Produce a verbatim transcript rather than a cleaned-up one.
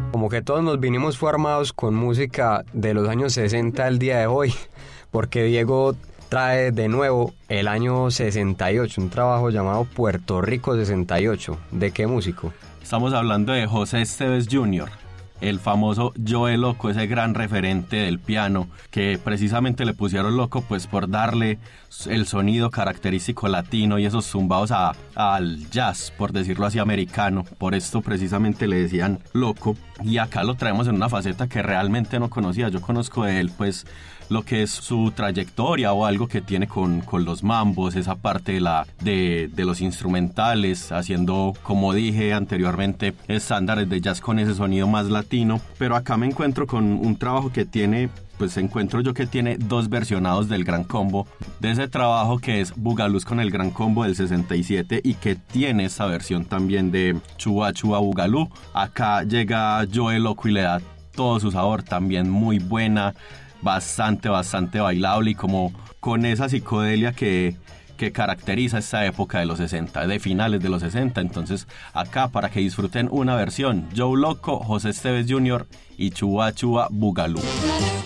Como que todos nos vinimos formados con música de los años sesenta al día de hoy, porque Diego trae de nuevo el año sesenta y ocho, un trabajo llamado Puerto Rico sesenta y ocho. ¿De qué músico? Estamos hablando de José Esteves junior, el famoso Joe Loco, ese gran referente del piano, que precisamente le pusieron Loco pues por darle el sonido característico latino y esos zumbados a, al jazz, por decirlo así, americano. Por esto precisamente le decían Loco, y acá lo traemos en una faceta que realmente no conocía. Yo conozco de él pues lo que es su trayectoria o algo que tiene con, con los mambos, esa parte de, la, de, de los instrumentales, haciendo, como dije anteriormente, estándares de jazz con ese sonido más latino. Pero acá me encuentro con un trabajo que tiene, pues encuentro yo que tiene dos versionados del Gran Combo, de ese trabajo que es Bugalús con el Gran Combo del sesenta y siete y que tiene esa versión también de Chua Chua Bugalú. Acá llega Joe Loco y le da todo su sabor, también muy buena, bastante, bastante bailable y como con esa psicodelia que, que caracteriza esta época de los sesenta, de finales de los sesenta. Entonces acá para que disfruten una versión, Joe Loco, José Esteves junior y Chua Chua Bugalú.